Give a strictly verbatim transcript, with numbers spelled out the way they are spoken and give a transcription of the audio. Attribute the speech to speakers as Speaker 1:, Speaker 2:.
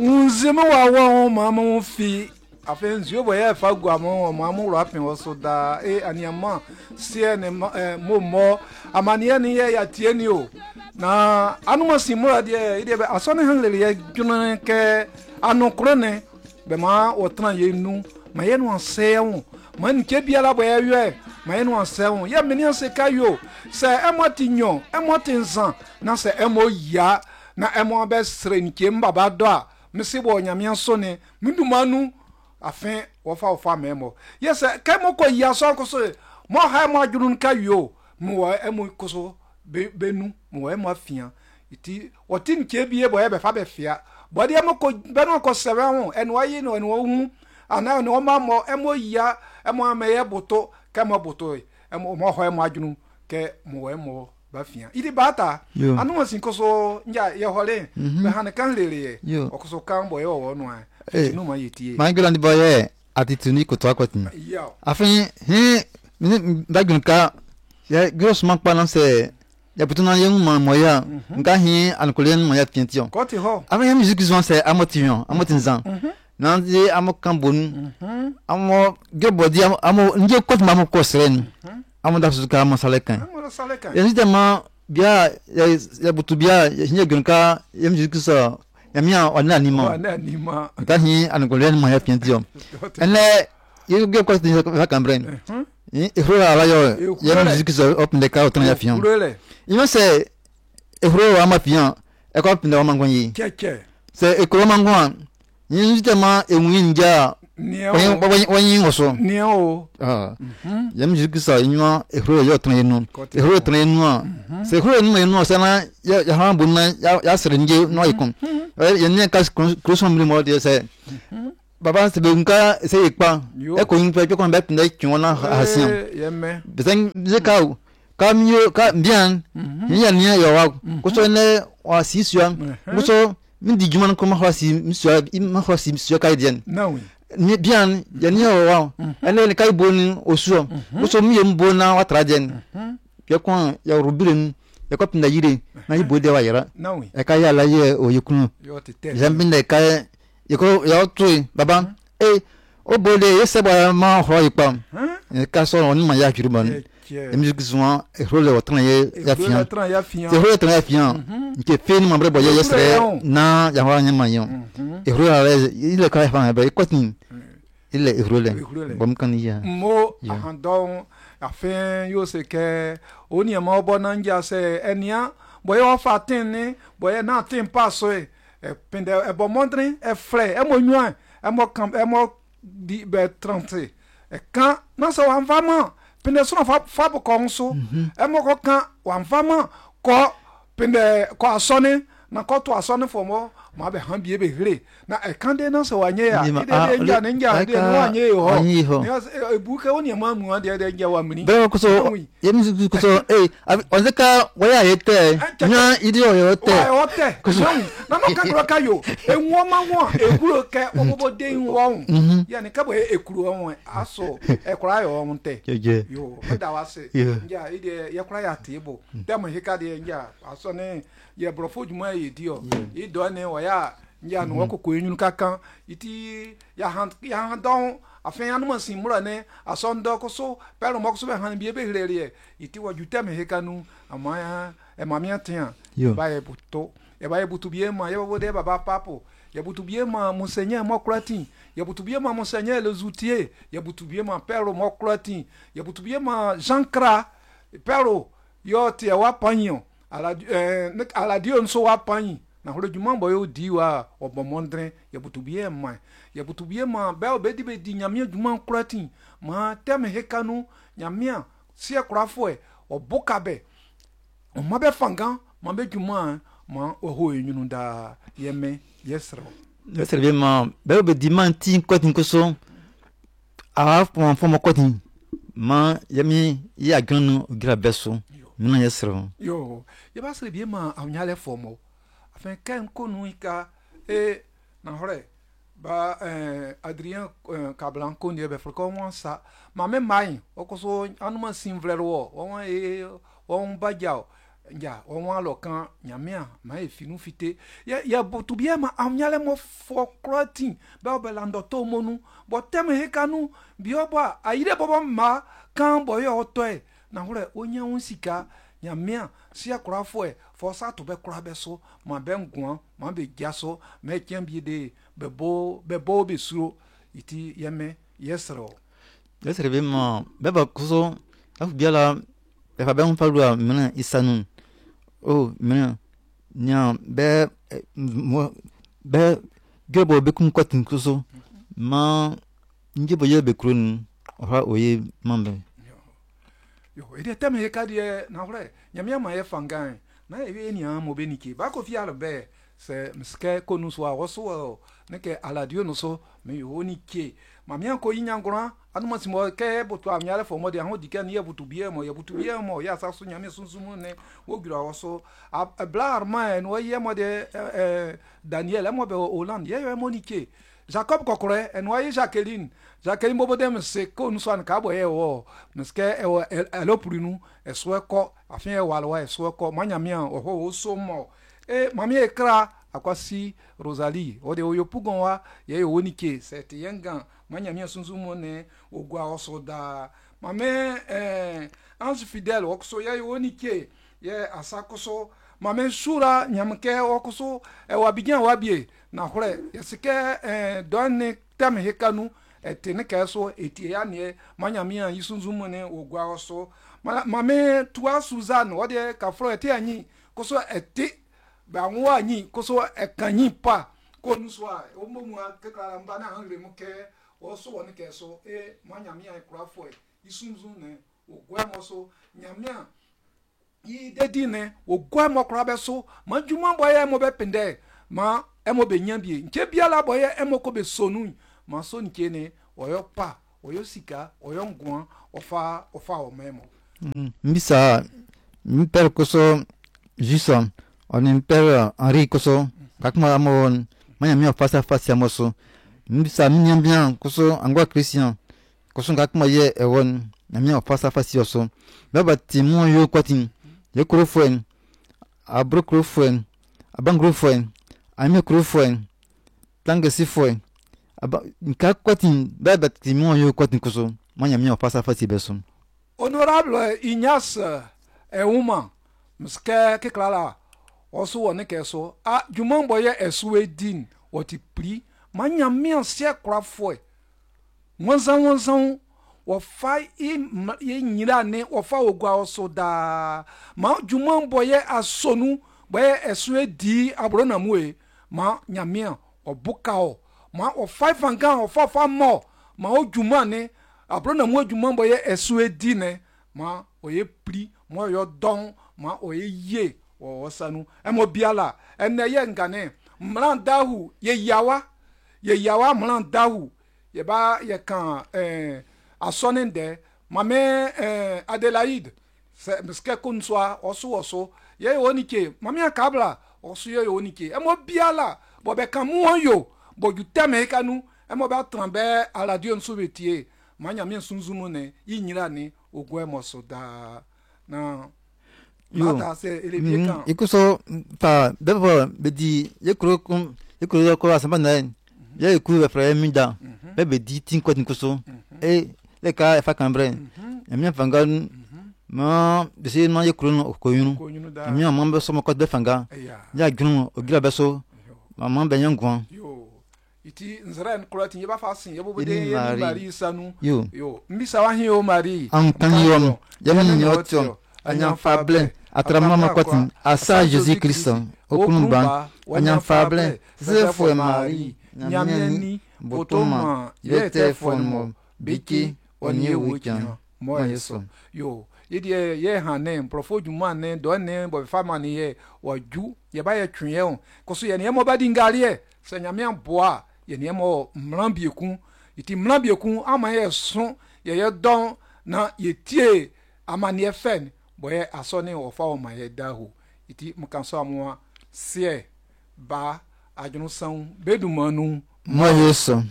Speaker 1: unzima wa wa mama fi afenzi boye fa gwa mo mama rapin oso da e aniama sie ne mo mo amania ni ya tie ni o na anuma simura de ide be asone hanle ye juna ke anu krone be ma otran ye nu ma ye no anseu man ke biala boye ye ma ye no anseu ye meni se kayo se emotinyo emotinsan na se emo ya na emo be srenke mbaba do a mesi bo nyame so ne mudumanu afin wo fa wo fa memo yes ke mo ko ya so ko so mo ha mo ajurun kayo mo wa emo ko so be benu mo wa mo afia iti wotin ke bie bo ye be fa be fia bo de mo ko be no ko seven ho en wa yi no en wo hu ana no ma mo emo ya emo ameye boto ke mo boto emo mo ho emo ajurun ke mo wa mo ba fia idi bata anu wasin ko so nja ye hole be han kan lele ye o ko so kan boy wo no a no ma yetie
Speaker 2: ma ngila ndi boye atituni ko to akwati afin he ba gun ka ya gros man pa nan se ya putuna ye mo moya nga hi an kolen mo ya tintion
Speaker 1: ko ti ho
Speaker 2: afin ya musique zon se amotion amotinzan nan di amo kan bonu amo gebodi amo nje ko ma mo ko seren amo da su ka mo salekan évidemment bien ya butubia ya gunka ya musique so ya mia ona anima
Speaker 1: ona anima
Speaker 2: ta hi an golen mo ya pindio ene you get ko tin va cambren e ro ala yo ya musique so open the car otan ya fion il me c'est e ro ama fion e ko pinda o mangon yi
Speaker 1: keke
Speaker 2: c'est e ko mangon évidemment e winja Oyin oyin oso
Speaker 1: ni o
Speaker 2: ah yam jiku sa inwa ehro yo tran yenu ehro tran yenu se ehro yenu yenu sa na ya ya ha bunna ya ya serinje no ikon yenne ka croson mi mo de se baba se be nka se ipa e ko yin pe ko be tun de tun na hasian
Speaker 1: yemme
Speaker 2: bezen ze ka ka mi ka bien ni ya ni yo wa ko so ne wa si suan ko so mi di juman ko ma wa si mi suan ma wa si mi suan ka dien
Speaker 1: non
Speaker 2: ni bien ya ni wa ene ni kai boni osuo so mi yem bona wa trajen ya kwa ya rubirin ya ko pinda yire na yi bode wa yara e ka ya la ye o yekunu jambin de ka ya ko ya to baba eh o bode yese ba ma ho ipa e ka so on ma ya jurban e mi gizwa e role o tran ye ya fian e role tran ya fian ke fin ma bre boye yesre na ya wa nyama yo e role ile ka fa ba ko tin il est roulé bon kan ya
Speaker 1: mo ahandon afin yo se ke oni ma obo na nja se enia boy o fatin ni boy na tin paso e pende e bo mondrin e frère e mo nwan e mo kam e mo di be trente e kan na so wan vama pende so fa fa bo ko nso e mo ko kan wan vama ko pende ko asone na ko to asone fo mo ma be han bie be hre na e kan de na so wanye ya ide de nja ne nja de no wanye ho ni e buke woni ma mu de de nja wa mini
Speaker 2: be ko so yemi ko so eh on zeka waya yete nya ide o yote
Speaker 1: o yote ko so na no ka kro ka yo e nwo ma nwo e kuro ke obobo de nwo ya ni ka bo e kuro won aso e kura yo won te yo da wa se nja ide ye kura ya tebo dem hika de nja aso ne ye brofo juma ye dio e do ne wa ya nja no ko ko enyun kakan iti ya han ya han don afin anu masin mura ne asondo ko so pero mo ko so be han bi e be hrere iti wa jutem hekanu amaya e mamia tian ba e buto e ba e butu bi e ma ye bo de baba papo ye butu bi e ma monseigneur mo kratin ye butu bi e ma monseigneur le zoutier ye butu bi e ma pero mo kratin ye butu bi e ma Jean Kra pero yo ti e wa panyo ala eh ala dio nso wa pan na holo juma boy o di wa obomondren ye butubie ma ye butubie ma be obedi be di nyamia juma kratin ma teme hekanu nyamia si akrafo e obokabe o ma be fangan ma be juma ma o ho enyunu da ye me yesro
Speaker 2: yesro be ma be obedi man tin kwatin ko so a fo fo mo kwatin ma yemi ya ganu gira beso mina yesro
Speaker 1: yo ye ba sre bien ma awnyale fomo afin kan konu ika e na hore ba eh Adrien Cablan ko ni be frko won sa ma me mai okoso anuma sin vlero won e won bajao ya o wa lo kan nyamia ma e finu fite ya ya botu bia ma amnyale mo fo krotin ba be lando to monu bo tem he kanu bi oba ayire bobo ma kan bo yo to e na hore onye won sika nyamia si akora fo e fo sa to be kora be so ma be nguan ma be jaso me kyen bi de be bo be bo be suro iti yeme yesro
Speaker 2: yesre be ma be ba kuso af biala be fa be on falua mena isanu oh mena nya be mo be gebo be kum kwatin kuso ma nje bo ye be krun ora oye mambe
Speaker 1: yo ide teme he kadie na hore nyamia ma ye fangan na e ni amo be nike ba ko fi albe se mske konu so a woso ne ke aladio no so me yo nike ma mi anko yinyangora anu ma simo ke botu amyale fo mo de ho dike ne yebutu bie mo yebutu bie mo ya sa so nyame sunsumu ne wo gira woso a blar ma en wo ye mo de Daniel mo be Hollande ye yo mo nike Jacob Kokore en wo ye Jacqueline Jacqueline bobo dem se konu so an ka bo ye wo mske e elopurinu e so ko afin e walwa e so ko manyamia oho so mo e mami ekra akwasi Rosalie o de oyo pugon wa ye yo nike set yengan manyamia sunsumu ne ogwa osoda mame eh Ange Fidèle okso ye yo nike ye asakoso mame shura nyamke okuso e wabigan wabie na hore yesike eh donne tam hekanu etene keso etie ne manyamia yisunzumu ne ogwa oso mame tua Suzanne ode ka fro ete anyi koso ete ba nwa anyi koso ekanyi pa konu a o momu akekara mba na hanre muke oso woni keso e manyamia ekrafo yisunzu ne ogwa moso nyamia yi dedi ne ogwa mokra be so majuma boye mo be pende ma emo be nyambie nke biala boye emo ko be sonu ma so nke ne oyo pa oyo sika oyo ngwan ofa ofa o memo
Speaker 2: mbisa mper koso jison on mper Henri koso kakma amon manyamia face à face amoso mbisa minyambia koso angwa Christian koso kakma ye ewon namia face à face yoso baba timon yo kwatin ye krofuen abro krofuen abangrofuen ame krofuen tangesi fuen aba nka kwatin baba timon yo kwatin koso manyamia face à face beso
Speaker 1: honorable Ignace Euma mske ke klala oso woni keso a jumambo ye esuedin woti pri manyamia se krafo wonzan wonzan wo fa i nyira ne wo fa ogwa oso da ma jumambo ye asonu boye esuedi abro na mue ma nyamia obukao ma o five fanga o fa fa mo ma o juma ne abro na mu jumambo ye esuedi ne ma oye pri mo yo don ma oye ye wo sanu emo biala enne ye ngane mran dahu ye yawa ye yawa mran dahu ye ba ye kan eh asonende mame eh Adelaide se mske kunsoa oso oso ye onike mame akabla oso ye onike emo biala bo be kan mu yo bo juteme kanu emo ba trambe a radio nsubetie manyame sunzumu ne yinyira ni ogwe mosoda na mata se ele kan
Speaker 2: ikuso pa bebo bedi yekro kum yekro ko asamba na ye ku be fra minda bebe di tin ko nkuso e le ka fa kambre emia fanga ma bese no yekro no ko yunu emia ma be so mo ko de fanga ya gunu ogira be so mama be nyangwan
Speaker 1: iti nzran kurati yeba fasin yebo bode ye mari sanu yo yo mbisa wa hin o mari
Speaker 2: ankanyo yemi nyotio anya fable atramama kwatin asa Jesus Christ okunba anya fable zefo mari nyameni botoma yete fonmo biki onye weekend mo yeso
Speaker 1: yo yedi ye hanen profojuma ne do ne bo fama ne ye waju ye ba ye twen ye koso ye ne mo ba dingari e se nyame boa ye ne mo mrambieku iti mrambieku ama ye so ye ye don na ye tie amane fen boye asone ofa o ma ye dahu iti mukanso amwa sie ba ajunu san bedumanu
Speaker 2: mo yeso